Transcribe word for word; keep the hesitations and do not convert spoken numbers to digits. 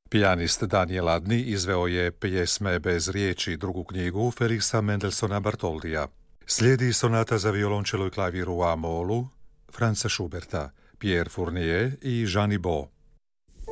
Pijanist Daniel Adni izveo je Pjesme bez riječi, drugu knjigu Felixa Mendelssohna Bartholdija. Slijedi sonata za violončelo i klavir u A molu Franza Schuberta, Pierre Fournier i Jean Ibot.